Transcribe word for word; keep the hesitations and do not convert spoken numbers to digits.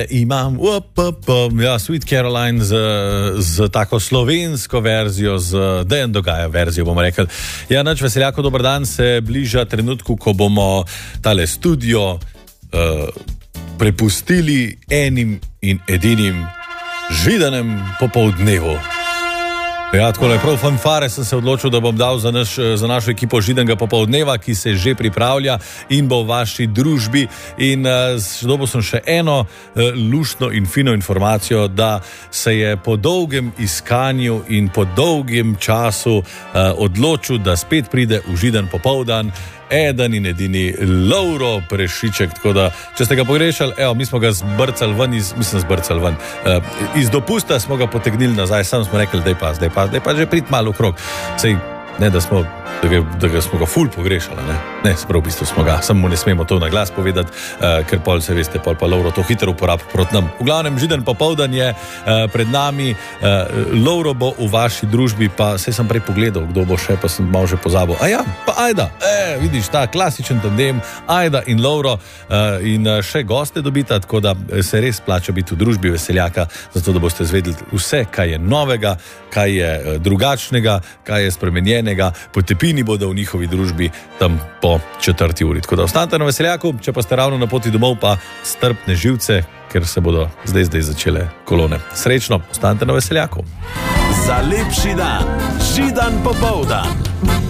Imam, up, up, up, ja, Sweet Caroline z, z tako slovensko verzijo, z Dejan Dogaja verzijo, bomo rekli. Ja, nač Veseljako, dober dan, se bliža trenutku, ko bomo tale studio uh, prepustili enim in edinim Židanem popoldnevu. Ja, tako je, prav fanfare sem se odločil, da bom dal za, naš, za našo ekipo Židanega popoldneva, ki se že pripravlja in bo v vaši družbi. In uh, dobil sem še eno uh, luštno in fino informacijo, da se je po dolgem iskanju in po dolgem času uh, odločil, da spet pride v Židan popoldan eden in edini Lovro Prešiček, tako da, če ste ga pogrešali, evo, mi smo ga zbrcali ven, iz, mislim zbrcali ven, uh, iz dopusta smo ga potegnili nazaj, sam smo rekli, daj pa, daj pa, daj pa že prid malo v krog. Sej, ne, da smo, da ga, da ga smo ga ful pogrešali, ne, ne, sprav v bistvu smo ga, samo ne smemo to na glas povedati, uh, ker pol se veste, pol pa Lovro to hitro uporab proti nam. V glavnem, Židan popoldan je uh, pred nami, uh, Lovro bo v vaši družbi, pa sej sem prej pogledal, kdo bo še, pa sem malo že pozabil. A ja, pa Ajda, e, vidiš, ta klasičen tandem, Ajda in Lovro, uh, in uh, še goste dobita, tako da se res plača biti v družbi Veseljaka, zato da boste zvedeli vse, kaj je novega, kaj je uh, drugačnega, kaj je spremenjenega, potepini bodo v njihovi družbi tam po četrti uri. Tako da ostanite na Veseljaku, če pa ste ravno na poti domov, pa strpne živce, ker se bodo zdaj zdaj začele kolone. Srečno, ostanite na Veseljaku. Za lepši dan, Židan popoldan.